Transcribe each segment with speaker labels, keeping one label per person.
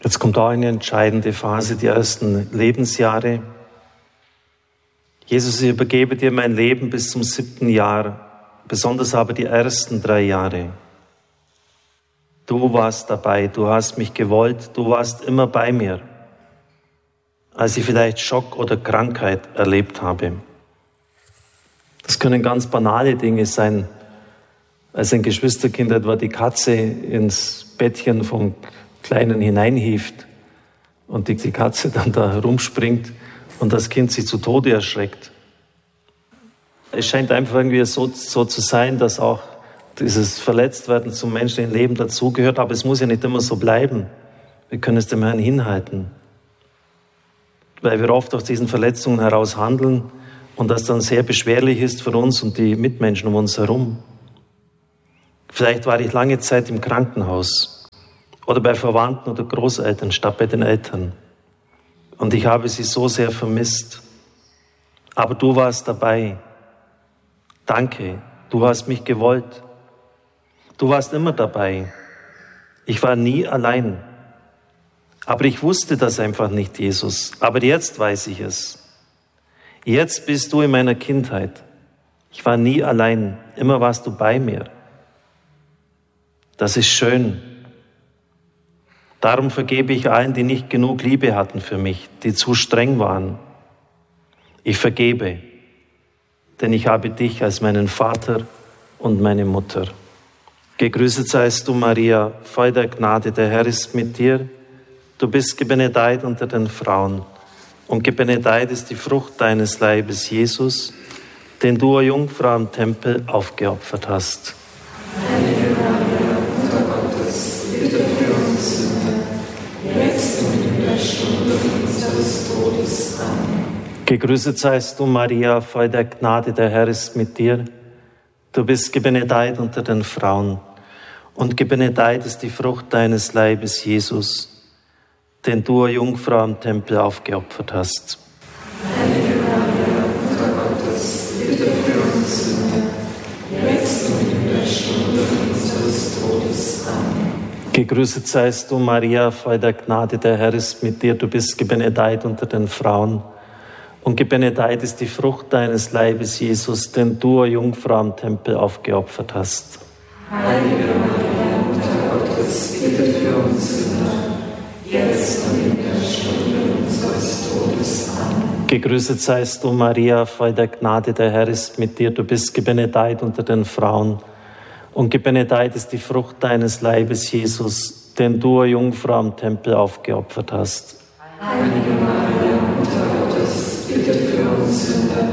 Speaker 1: Jetzt kommt auch eine entscheidende Phase, die ersten Lebensjahre. Jesus, ich übergebe dir mein Leben bis zum 7. Jahr, besonders aber die ersten 3 Jahre. Du warst dabei, du hast mich gewollt, du warst immer bei mir, als ich vielleicht Schock oder Krankheit erlebt habe. Das können ganz banale Dinge sein, als ein Geschwisterkind etwa die Katze ins Bettchen vom Kleinen hineinhieft und die Katze dann da rumspringt und das Kind sich zu Tode erschreckt. Es scheint einfach irgendwie so zu sein, dass auch dieses Verletztwerden zum menschlichen Leben dazugehört, aber es muss ja nicht immer so bleiben. Wir können es dem Herrn hinhalten, weil wir oft aus diesen Verletzungen heraus handeln und das dann sehr beschwerlich ist für uns und die Mitmenschen um uns herum. Vielleicht war ich lange Zeit im Krankenhaus oder bei Verwandten oder Großeltern statt bei den Eltern. Und ich habe sie so sehr vermisst. Aber du warst dabei. Danke, du hast mich gewollt. Du warst immer dabei. Ich war nie allein. Aber ich wusste das einfach nicht, Jesus. Aber jetzt weiß ich es. Jetzt bist du in meiner Kindheit. Ich war nie allein. Immer warst du bei mir. Das ist schön. Darum vergebe ich allen, die nicht genug Liebe hatten für mich, die zu streng waren. Ich vergebe, denn ich habe dich als meinen Vater und meine Mutter. Gegrüßet seist du, Maria, voll der Gnade, der Herr ist mit dir. Du bist gebenedeit unter den Frauen und gebenedeit ist die Frucht deines Leibes, Jesus, den du, o Jungfrau, am Tempel aufgeopfert hast.
Speaker 2: Heilige Maria, Mutter Gottes, bitte für uns Sünder, jetzt und in der Stunde unseres Todes. Amen.
Speaker 1: Gegrüßet seist du, Maria, voll der Gnade, der Herr ist mit dir. Du bist gebenedeit unter den Frauen und gebenedeit ist die Frucht deines Leibes, Jesus, den du, o Jungfrau, am Tempel aufgeopfert hast.
Speaker 2: Heilige Maria, Mutter Gottes, bitte für uns Sünder, jetzt und in der Stunde unseres Todes. Amen.
Speaker 1: Gegrüßet seist du, Maria, voll der Gnade, der Herr ist mit dir. Du bist gebenedeit unter den Frauen und gebenedeit ist die Frucht deines Leibes, Jesus, den du, o Jungfrau, am Tempel aufgeopfert hast.
Speaker 2: Heilige Maria, Mutter Gottes, bitte für uns Sünder, jetzt und in der Stunde unseres Todes. Amen.
Speaker 1: Gegrüßet seist du, Maria, voll der Gnade, der Herr ist mit dir. Du bist gebenedeit unter den Frauen und gebenedeit ist die Frucht deines Leibes, Jesus, den du, o Jungfrau, am Tempel aufgeopfert hast.
Speaker 2: Heilige Maria, Mutter Gottes, bitte für uns Sünder,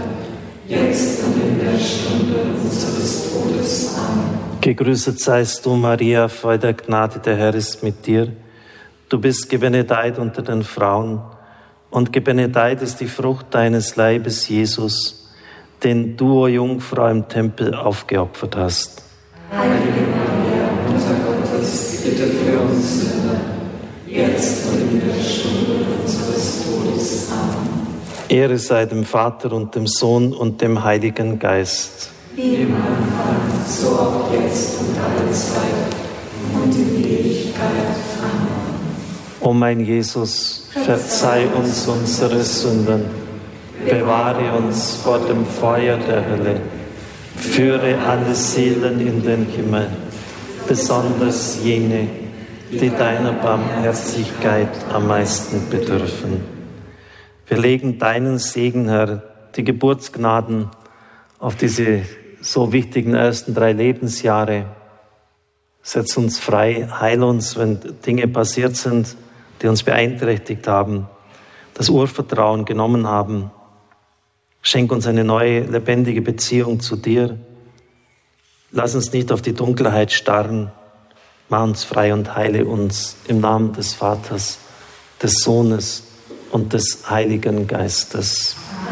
Speaker 2: jetzt und in der Stunde unseres Todes. Amen.
Speaker 1: Gegrüßet seist du, Maria, voll der Gnade, der Herr ist mit dir. Du bist gebenedeit unter den Frauen und gebenedeit ist die Frucht deines Leibes, Jesus, den du, o Jungfrau, im Tempel aufgeopfert hast.
Speaker 2: Heilige Maria, Mutter Gottes, bitte für uns Sünder, jetzt und in der Stunde unseres Todes. Amen.
Speaker 1: Ehre sei dem Vater und dem Sohn und dem Heiligen Geist.
Speaker 2: Wie im Anfang, so auch jetzt und alle Zeit und in Ewigkeit. Amen.
Speaker 1: O mein Jesus, verzeih uns unsere Sünden, bewahre uns vor dem Feuer der Hölle, führe alle Seelen in den Himmel, besonders jene, die deiner Barmherzigkeit am meisten bedürfen. Wir legen deinen Segen, Herr, die Geburtsgnaden auf diese so wichtigen ersten 3 Lebensjahre. Setz uns frei, heil uns, wenn Dinge passiert sind, die uns beeinträchtigt haben, das Urvertrauen genommen haben. Schenk uns eine neue, lebendige Beziehung zu dir. Lass uns nicht auf die Dunkelheit starren. Mach uns frei und heile uns im Namen des Vaters, des Sohnes und des Heiligen Geistes.